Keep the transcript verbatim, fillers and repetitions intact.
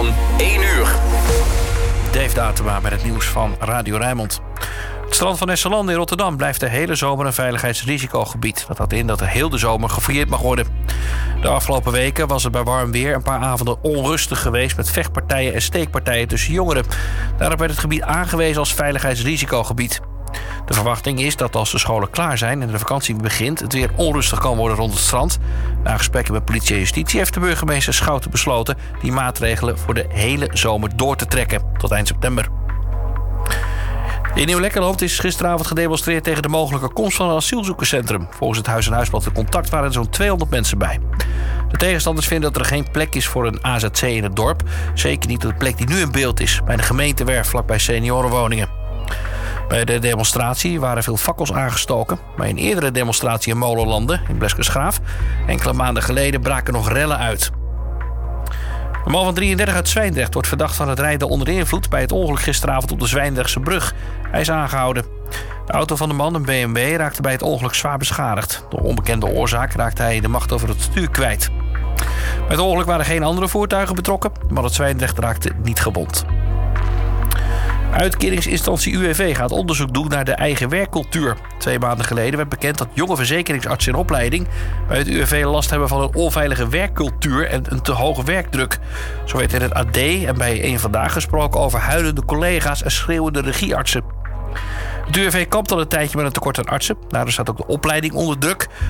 van één uur. Dave Datema met het nieuws van Radio Rijnmond. Het strand van Esselanden in Rotterdam blijft de hele zomer een veiligheidsrisicogebied. Dat houdt in dat er heel de zomer gefouilleerd mag worden. De afgelopen weken was het bij warm weer een paar avonden onrustig geweest met vechtpartijen en steekpartijen tussen jongeren. Daarop werd het gebied aangewezen als veiligheidsrisicogebied. De verwachting is dat als de scholen klaar zijn en de vakantie begint, het weer onrustig kan worden rond het strand. Na gesprekken met politie en justitie heeft de burgemeester Schouten besloten die maatregelen voor de hele zomer door te trekken tot eind september. In Nieuw-Lekkerland is gisteravond gedemonstreerd tegen de mogelijke komst van een asielzoekerscentrum. Volgens het Huis en Huisplan te Contact waren er zo'n tweehonderd mensen bij. De tegenstanders vinden dat er geen plek is voor een A Z C in het dorp. Zeker niet op de plek die nu in beeld is, bij de gemeentewerf vlakbij seniorenwoningen. Bij de demonstratie waren veel fakkels aangestoken. Bij een eerdere demonstratie in Molenlanden, in Bleskensgraaf, enkele maanden geleden braken nog rellen uit. Een man van drieëndertig uit Zwijndrecht wordt verdacht van het rijden onder invloed bij het ongeluk gisteravond op de Zwijndrechtse brug. Hij is aangehouden. De auto van de man, een B M W, raakte bij het ongeluk zwaar beschadigd. Door onbekende oorzaak raakte hij de macht over het stuur kwijt. Bij het ongeluk waren geen andere voertuigen betrokken, maar het Zwijndrecht raakte niet gewond. Uitkeringsinstantie U W V gaat onderzoek doen naar de eigen werkcultuur. Twee maanden geleden werd bekend dat jonge verzekeringsartsen in opleiding bij het U W V last hebben van een onveilige werkcultuur en een te hoge werkdruk. Zo werd in het A D en bij Eén Vandaag gesproken over huilende collega's en schreeuwende regieartsen. Het U W V kampt al een tijdje met een tekort aan artsen. Daardoor staat ook de opleiding onder druk.